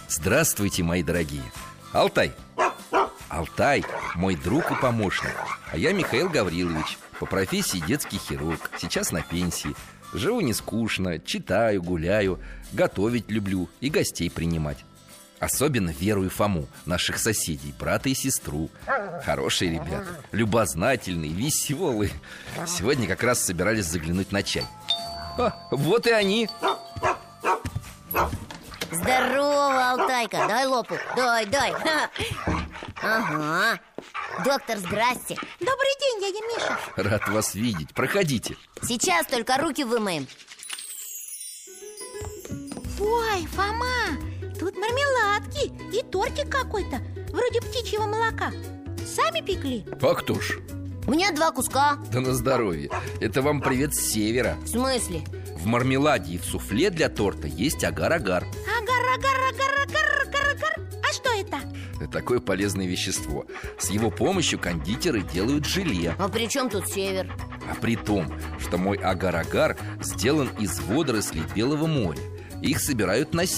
Здравствуйте, мои дорогие. Алтай. Алтай – мой друг и помощник. А я Михаил Гаврилович, по профессии детский хирург. Сейчас на пенсии. Живу не скучно, читаю, гуляю, готовить люблю и гостей принимать. Особенно Веру и Фому, наших соседей, брата и сестру. Хорошие ребята, любознательные, веселые. Сегодня как раз собирались заглянуть на чай. Вот и они. Здорово, Алтайка, дай лопу, дай. Ага. Доктор, здрасте. Добрый день, дядя Миша. Рад вас видеть, проходите. Сейчас только руки вымоем. Ой, Фома, тут мармеладки и тортик какой-то, вроде птичьего молока. Сами пекли? А кто ж? У меня 2 куска. Да на здоровье. Это вам привет с севера. В смысле? В мармеладе и в суфле для торта есть агар-агар. Агар. А что это? Это такое полезное вещество. С его помощью кондитеры делают желе. А при чем тут север? А при том, что мой агар-агар сделан из водорослей Белого моря. Их собирают на